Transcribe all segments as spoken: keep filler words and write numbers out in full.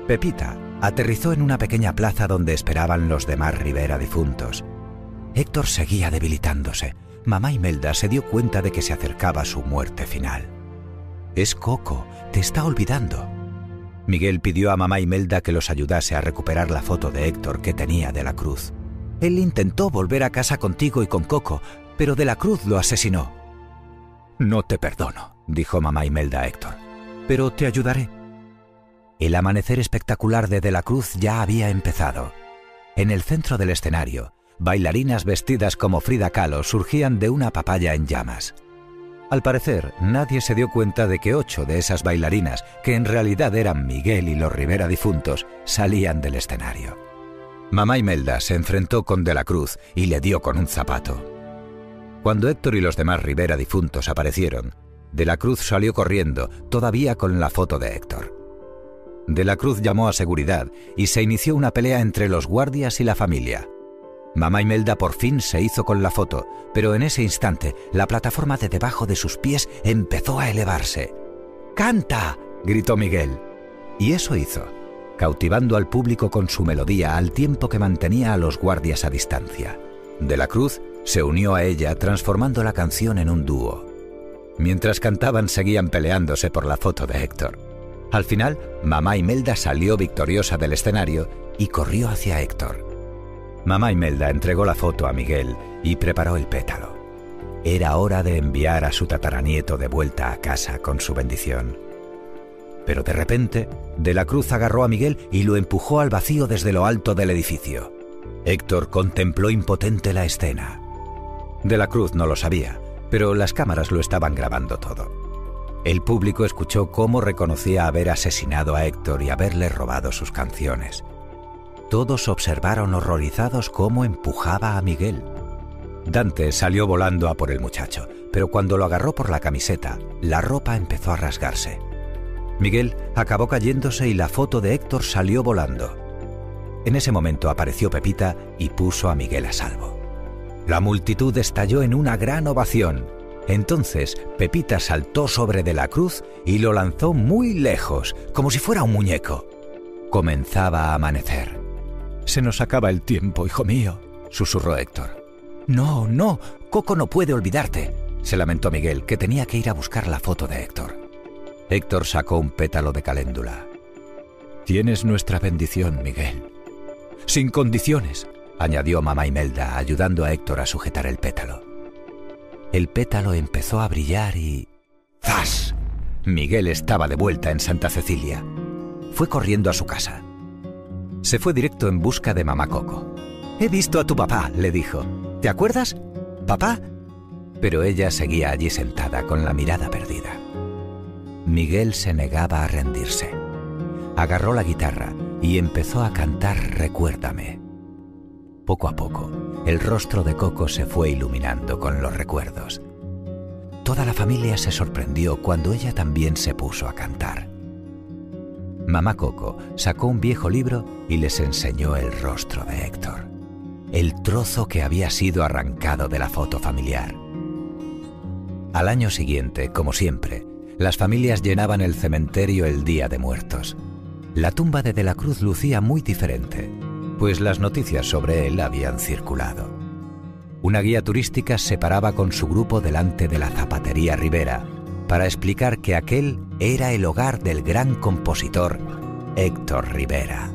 Pepita aterrizó en una pequeña plaza donde esperaban los demás Rivera difuntos. Héctor seguía debilitándose. Mamá Imelda se dio cuenta de que se acercaba su muerte final. «Es Coco, te está olvidando». Miguel pidió a mamá Imelda que los ayudase a recuperar la foto de Héctor que tenía de la Cruz. Él intentó volver a casa contigo y con Coco, pero de la Cruz lo asesinó. «No te perdono», dijo mamá Imelda a Héctor, «pero te ayudaré». El amanecer espectacular de De la Cruz ya había empezado. En el centro del escenario, bailarinas vestidas como Frida Kahlo surgían de una papaya en llamas. Al parecer, nadie se dio cuenta de que ocho de esas bailarinas, que en realidad eran Miguel y los Rivera difuntos, salían del escenario. Mamá Imelda se enfrentó con De la Cruz y le dio con un zapato. Cuando Héctor y los demás Rivera difuntos aparecieron, De la Cruz salió corriendo, todavía con la foto de Héctor. De la Cruz llamó a seguridad y se inició una pelea entre los guardias y la familia. Mamá Imelda por fin se hizo con la foto, pero en ese instante la plataforma de debajo de sus pies empezó a elevarse. «¡Canta!», gritó Miguel. Y eso hizo, cautivando al público con su melodía al tiempo que mantenía a los guardias a distancia. De la Cruz se unió a ella transformando la canción en un dúo. Mientras cantaban seguían peleándose por la foto de Héctor. Al final, mamá Imelda salió victoriosa del escenario y corrió hacia Héctor. Mamá Imelda entregó la foto a Miguel y preparó el pétalo. Era hora de enviar a su tataranieto de vuelta a casa con su bendición. Pero de repente, De la Cruz agarró a Miguel y lo empujó al vacío desde lo alto del edificio. Héctor contempló impotente la escena. De la Cruz no lo sabía, pero las cámaras lo estaban grabando todo. El público escuchó cómo reconocía haber asesinado a Héctor y haberle robado sus canciones. Todos observaron horrorizados cómo empujaba a Miguel. Dante salió volando a por el muchacho, pero cuando lo agarró por la camiseta, la ropa empezó a rasgarse. Miguel acabó cayéndose y la foto de Héctor salió volando. En ese momento apareció Pepita y puso a Miguel a salvo. La multitud estalló en una gran ovación. Entonces Pepita saltó sobre De la Cruz y lo lanzó muy lejos, como si fuera un muñeco. Comenzaba a amanecer. «Se nos acaba el tiempo, hijo mío», susurró Héctor. «No, no, Coco no puede olvidarte», se lamentó Miguel, que tenía que ir a buscar la foto de Héctor. Héctor sacó un pétalo de caléndula. «Tienes nuestra bendición, Miguel». «Sin condiciones», añadió mamá Imelda, ayudando a Héctor a sujetar el pétalo. El pétalo empezó a brillar y... ¡zas! Miguel estaba de vuelta en Santa Cecilia. Fue corriendo a su casa. Se fue directo en busca de mamá Coco. «He visto a tu papá», le dijo. «¿Te acuerdas? ¿Papá?» Pero ella seguía allí sentada con la mirada perdida. Miguel se negaba a rendirse. Agarró la guitarra y empezó a cantar «Recuérdame». Poco a poco, el rostro de Coco se fue iluminando con los recuerdos. Toda la familia se sorprendió cuando ella también se puso a cantar. Mamá Coco sacó un viejo libro y les enseñó el rostro de Héctor, el trozo que había sido arrancado de la foto familiar. Al año siguiente, como siempre, las familias llenaban el cementerio el Día de Muertos. La tumba de De la Cruz lucía muy diferente, pues las noticias sobre él habían circulado. Una guía turística se paraba con su grupo delante de la zapatería Rivera para explicar que aquel era el hogar del gran compositor Héctor Rivera.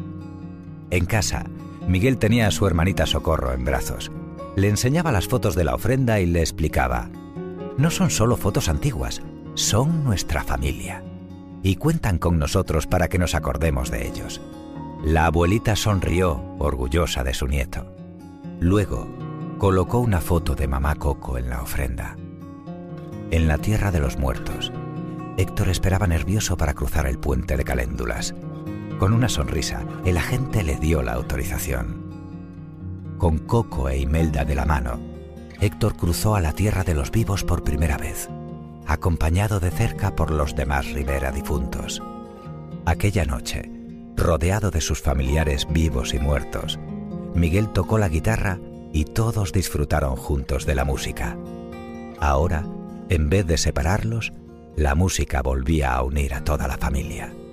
En casa, Miguel tenía a su hermanita Socorro en brazos. Le enseñaba las fotos de la ofrenda y le explicaba: «No son solo fotos antiguas, son nuestra familia. Y cuentan con nosotros para que nos acordemos de ellos». La abuelita sonrió, orgullosa de su nieto. Luego, colocó una foto de mamá Coco en la ofrenda. En la tierra de los muertos, Héctor esperaba nervioso para cruzar el puente de Caléndulas. Con una sonrisa, el agente le dio la autorización. Con Coco e Imelda de la mano, Héctor cruzó a la tierra de los vivos por primera vez, acompañado de cerca por los demás Rivera difuntos. Aquella noche, rodeado de sus familiares vivos y muertos, Miguel tocó la guitarra y todos disfrutaron juntos de la música. Ahora, en vez de separarlos, la música volvía a unir a toda la familia.